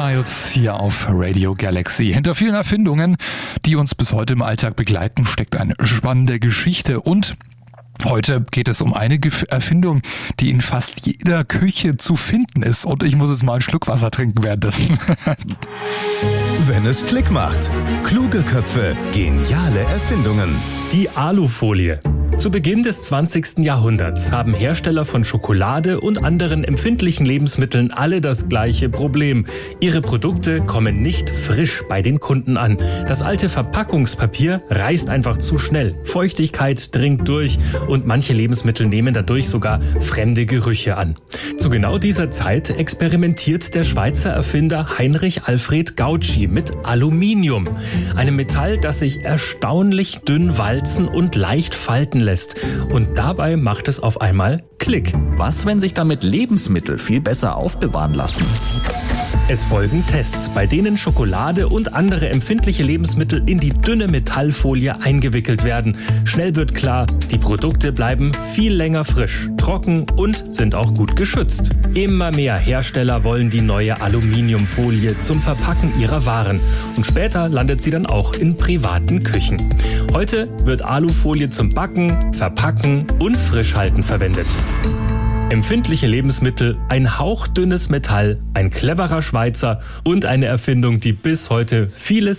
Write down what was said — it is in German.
Styles hier auf Radio Galaxy. Hinter vielen Erfindungen, die uns bis heute im Alltag begleiten, steckt eine spannende Geschichte. Und heute geht es um eine Erfindung, die in fast jeder Küche zu finden ist. Und ich muss jetzt mal einen Schluck Wasser trinken währenddessen. Wenn es Klick macht. Kluge Köpfe, geniale Erfindungen. Die Alufolie. Zu Beginn des 20. Jahrhunderts haben Hersteller von Schokolade und anderen empfindlichen Lebensmitteln alle das gleiche Problem. Ihre Produkte kommen nicht frisch bei den Kunden an. Das alte Verpackungspapier reißt einfach zu schnell. Feuchtigkeit dringt durch und manche Lebensmittel nehmen dadurch sogar fremde Gerüche an. Zu genau dieser Zeit experimentiert der Schweizer Erfinder Heinrich Alfred Gautschi mit Aluminium. Einem Metall, das sich erstaunlich dünn walzen und leicht falten lässt. Und dabei macht es auf einmal Klick. Was, wenn sich damit Lebensmittel viel besser aufbewahren lassen? Es folgen Tests, bei denen Schokolade und andere empfindliche Lebensmittel in die dünne Metallfolie eingewickelt werden. Schnell wird klar, die Produkte bleiben viel länger frisch, trocken und sind auch gut geschützt. Immer mehr Hersteller wollen die neue Aluminiumfolie zum Verpacken ihrer Waren. Und später landet sie dann auch in privaten Küchen. Heute wird Alufolie zum Backen, Verpacken und Frischhalten verwendet. Empfindliche Lebensmittel, ein hauchdünnes Metall, ein cleverer Schweizer und eine Erfindung, die bis heute vieles